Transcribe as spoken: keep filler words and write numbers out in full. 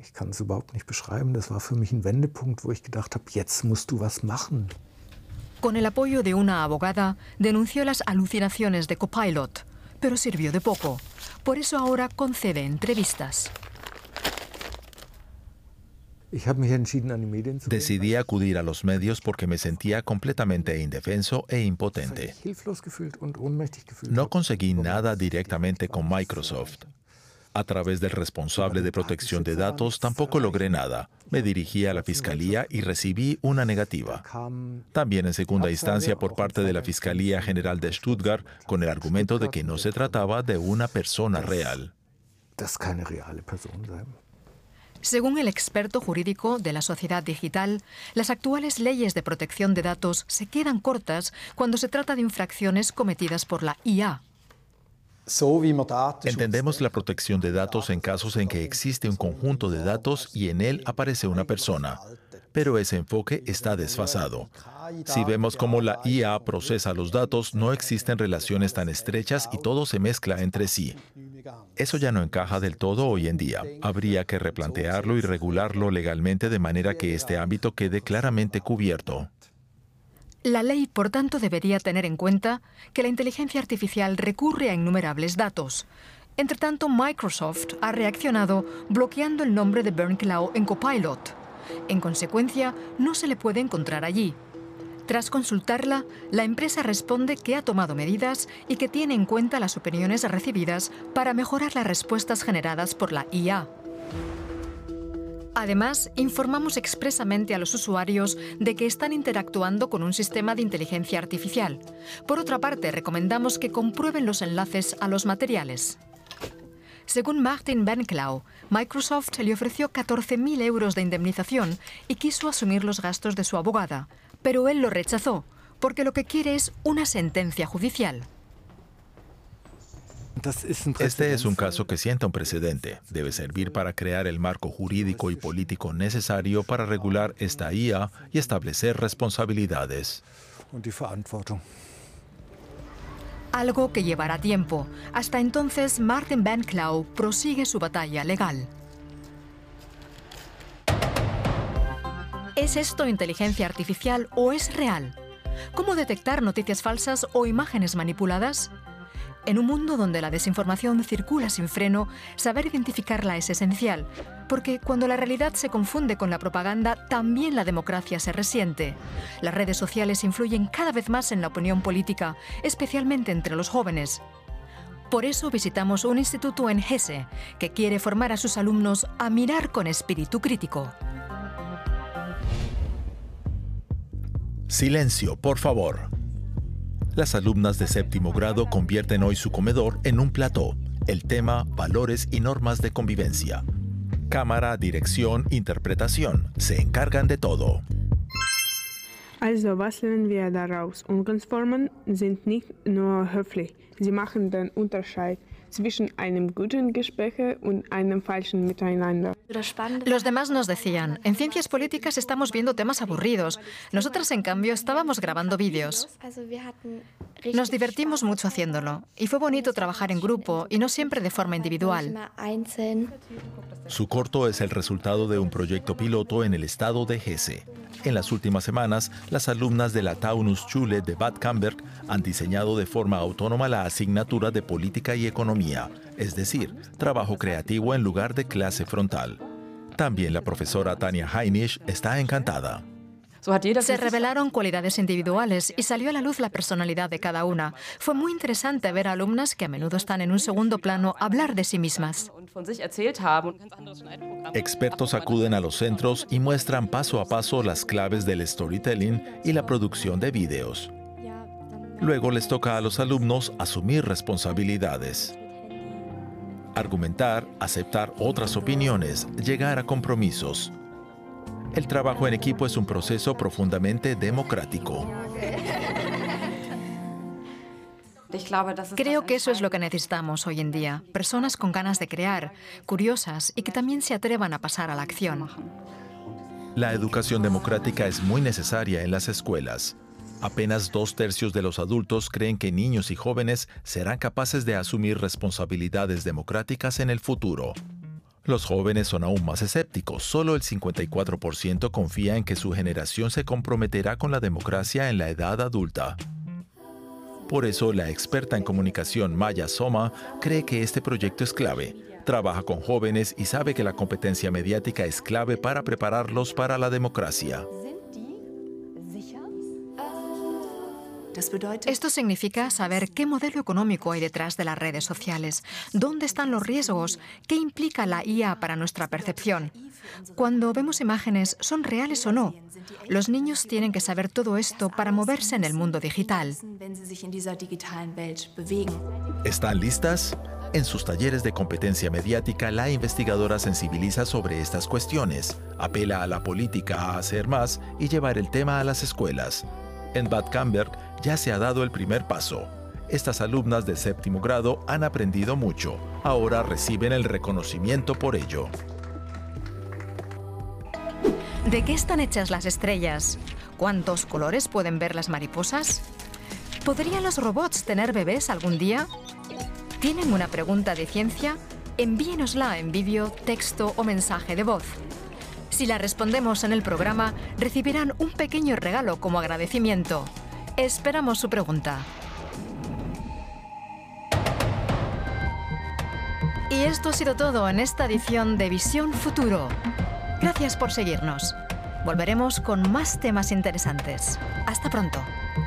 Ich kann es überhaupt nicht beschreiben. Das war für mich ein Wendepunkt, wo ich gedacht habe, jetzt musst du was machen. Con el apoyo de una abogada, denunció las alucinaciones de Copilot, pero sirvió de poco. Por eso ahora concede entrevistas. Decidí acudir a los medios porque me sentía completamente indefenso e impotente. No conseguí nada directamente con Microsoft. A través del responsable de protección de datos tampoco logré nada. Me dirigí a la Fiscalía y recibí una negativa. También en segunda instancia por parte de la Fiscalía General de Stuttgart con el argumento de que no se trataba de una persona real. Según el experto jurídico de la sociedad digital, las actuales leyes de protección de datos se quedan cortas cuando se trata de infracciones cometidas por la I A. Entendemos la protección de datos en casos en que existe un conjunto de datos y en él aparece una persona, pero ese enfoque está desfasado. Si vemos cómo la I A procesa los datos, no existen relaciones tan estrechas y todo se mezcla entre sí. Eso ya no encaja del todo hoy en día. Habría que replantearlo y regularlo legalmente de manera que este ámbito quede claramente cubierto. La ley, por tanto, debería tener en cuenta que la inteligencia artificial recurre a innumerables datos. Entre tanto, Microsoft ha reaccionado bloqueando el nombre de Bernd Cloud en Copilot. En consecuencia, no se le puede encontrar allí. Tras consultarla, la empresa responde que ha tomado medidas y que tiene en cuenta las opiniones recibidas para mejorar las respuestas generadas por la I A. Además, informamos expresamente a los usuarios de que están interactuando con un sistema de inteligencia artificial. Por otra parte, recomendamos que comprueben los enlaces a los materiales. Según Martin Bernklau, Microsoft le ofreció catorce mil euros de indemnización y quiso asumir los gastos de su abogada, pero él lo rechazó, porque lo que quiere es una sentencia judicial. Este es un caso que sienta un precedente. Debe servir para crear el marco jurídico y político necesario para regular esta I A y establecer responsabilidades. Algo que llevará tiempo. Hasta entonces, Martin Bernklau prosigue su batalla legal. ¿Es esto inteligencia artificial o es real? ¿Cómo detectar noticias falsas o imágenes manipuladas? En un mundo donde la desinformación circula sin freno, saber identificarla es esencial, porque cuando la realidad se confunde con la propaganda, también la democracia se resiente. Las redes sociales influyen cada vez más en la opinión política, especialmente entre los jóvenes. Por eso visitamos un instituto en Hesse, que quiere formar a sus alumnos a mirar con espíritu crítico. Silencio, por favor. Las alumnas de séptimo grado convierten hoy su comedor en un plató. El tema, valores y normas de convivencia. Cámara, dirección, interpretación. Se encargan de todo. Also, was lernen wir daraus? Umgangsformen sind nicht nur höflich. Sie machen den Unterschied zwischen einem guten Gespräch und einem falschen Miteinander. Los demás nos decían, en ciencias políticas estamos viendo temas aburridos. Nosotras, en cambio, estábamos grabando vídeos. Nos divertimos mucho haciéndolo. Y fue bonito trabajar en grupo y no siempre de forma individual. Su corto es el resultado de un proyecto piloto en el estado de Hesse. En las últimas semanas, las alumnas de la Taunusschule de Bad Camberg han diseñado de forma autónoma la asignatura de Política y Economía, es decir, trabajo creativo en lugar de clase frontal. También la profesora Tania Heinisch está encantada. Se revelaron cualidades individuales y salió a la luz la personalidad de cada una. Fue muy interesante ver a alumnas que a menudo están en un segundo plano hablar de sí mismas. Expertos acuden a los centros y muestran paso a paso las claves del storytelling y la producción de vídeos. Luego les toca a los alumnos asumir responsabilidades. Argumentar, aceptar otras opiniones, llegar a compromisos. El trabajo en equipo es un proceso profundamente democrático. Creo que eso es lo que necesitamos hoy en día. Personas con ganas de crear, curiosas y que también se atrevan a pasar a la acción. La educación democrática es muy necesaria en las escuelas. Apenas dos tercios de los adultos creen que niños y jóvenes serán capaces de asumir responsabilidades democráticas en el futuro. Los jóvenes son aún más escépticos. Solo el cincuenta y cuatro por ciento confía en que su generación se comprometerá con la democracia en la edad adulta. Por eso, la experta en comunicación Maya Soma cree que este proyecto es clave. Trabaja con jóvenes y sabe que la competencia mediática es clave para prepararlos para la democracia. Esto significa saber qué modelo económico hay detrás de las redes sociales, dónde están los riesgos, qué implica la I A para nuestra percepción. Cuando vemos imágenes, ¿son reales o no? Los niños tienen que saber todo esto para moverse en el mundo digital. ¿Están listas? En sus talleres de competencia mediática, la investigadora sensibiliza sobre estas cuestiones, apela a la política a hacer más y llevar el tema a las escuelas. En Bad Camberg ya se ha dado el primer paso. Estas alumnas de séptimo grado han aprendido mucho. Ahora reciben el reconocimiento por ello. ¿De qué están hechas las estrellas? ¿Cuántos colores pueden ver las mariposas? ¿Podrían los robots tener bebés algún día? ¿Tienen una pregunta de ciencia? Envíenosla en vídeo, texto o mensaje de voz. Si la respondemos en el programa, recibirán un pequeño regalo como agradecimiento. Esperamos su pregunta. Y esto ha sido todo en esta edición de Visión Futuro. Gracias por seguirnos. Volveremos con más temas interesantes. Hasta pronto.